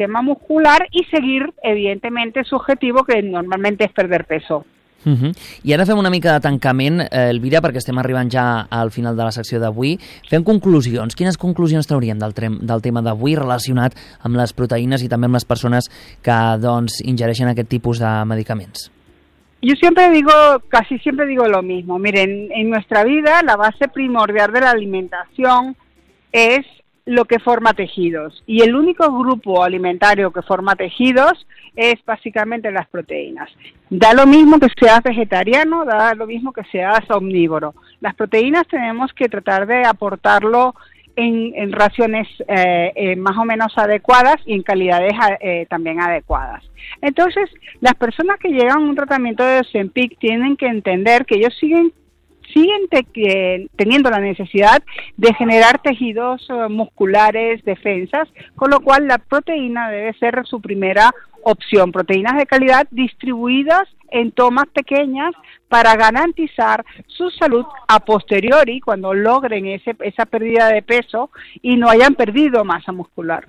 sistema muscular y seguir, evidentemente, su objetivo, que normalmente es perder peso. I ara fem una mica de tancament, Elvira, perquè estem arribant ja al final de la secció d'avui. Fem conclusions. Quines conclusions trauríem del tema d'avui relacionat amb les proteïnes i també amb les persones que ingereixen aquest tipus de medicaments? Yo casi siempre digo lo mismo. Miren, en nuestra vida la base primordial de la alimentación es lo que forma tejidos, y el único grupo alimentario que forma tejidos es básicamente las proteínas. Da lo mismo que seas vegetariano, da lo mismo que seas omnívoro. Las proteínas tenemos que tratar de aportarlo en raciones más o menos adecuadas y en calidades también adecuadas. Entonces, las personas que llegan a un tratamiento de Ozempic tienen que entender que ellos siguen teniendo la necesidad de generar tejidos musculares, defensas, con lo cual la proteína debe ser su primera opción. Proteínas de calidad distribuidas en tomas pequeñas para garantizar su salud a posteriori cuando logren esa pérdida de peso y no hayan perdido masa muscular.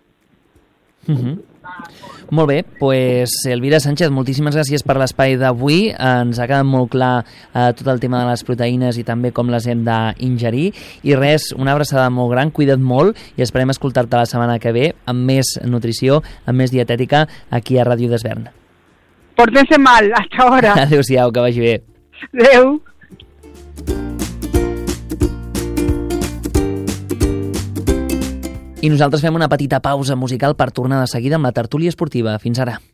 Molt bé, doncs Elvira Sánchez, moltíssimes gràcies per l'espai d'avui. Ens ha quedat molt clar tot el tema de les proteïnes i també com les hem d'ingerir. I res, una abraçada molt gran, cuida't molt i esperem escoltar-te la setmana que ve amb més nutrició, amb més dietètica aquí a Ràdio Desvern. Pórtense mal, hasta ahora. Adéu-siau, que vagi bé. Adéu. I nosaltres fem una petita pausa musical per tornar de seguida amb la tertúlia esportiva. Fins ara.